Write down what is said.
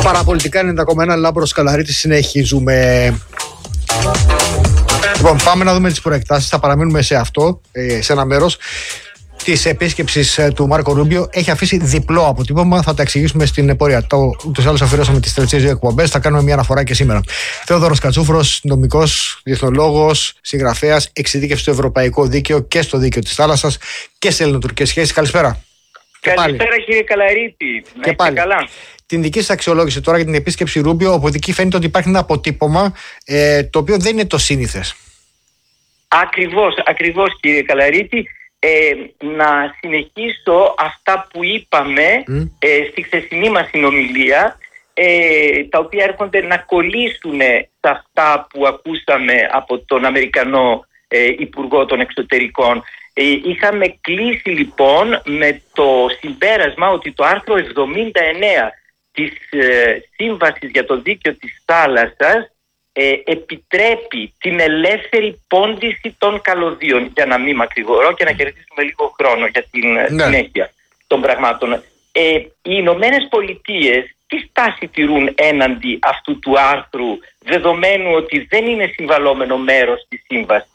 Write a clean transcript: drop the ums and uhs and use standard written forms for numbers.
Παραπολιτικά 90,1 Λάμπρος Καλαρίτης, συνεχίζουμε. Λοιπόν, πάμε να δούμε τις προεκτάσεις. Θα παραμείνουμε σε αυτό, σε ένα μέρος της επίσκεψης του Μάρκο Ρούμπιο. Έχει αφήσει διπλό αποτύπωμα, θα τα εξηγήσουμε στην πορεία. Ούτως ή άλλως αφιερώσαμε τις τελευταίες 2 εκπομπές, θα κάνουμε μια αναφορά και σήμερα. Θεόδωρος Κατσούφρος, νομικός, διεθνολόγος, συγγραφέας, εξειδίκευση στο ευρωπαϊκό δίκαιο και στο δίκαιο της θάλασσας και σε ελληνοτουρκικές σχέσεις. Καλησπέρα. Καλησπέρα κύριε Καλαρίτη. Και πάλι. Καλά. Την δική σας αξιολόγηση τώρα για την επίσκεψη Ρούμπιο, όπου εκεί φαίνεται ότι υπάρχει ένα αποτύπωμα το οποίο δεν είναι το σύνηθες. Ακριβώς κύριε Καλαρίτη. Να συνεχίσω αυτά που είπαμε στη χθεσινή μας συνομιλία, τα οποία έρχονται να κολλήσουν σε αυτά που ακούσαμε από τον Αμερικανό Υπουργό των Εξωτερικών. Είχαμε κλείσει λοιπόν με το συμπέρασμα ότι το άρθρο 79 της Σύμβασης για το Δίκαιο της Θάλασσας επιτρέπει την ελεύθερη πώντιση των καλωδίων. Για να μην μακρηγορώ και να κερδίσουμε λίγο χρόνο για την συνέχεια των πραγμάτων. Οι Ηνωμένες Πολιτείες τι στάση τηρούν έναντι αυτού του άρθρου, δεδομένου ότι δεν είναι συμβαλόμενο μέρος της σύμβασης?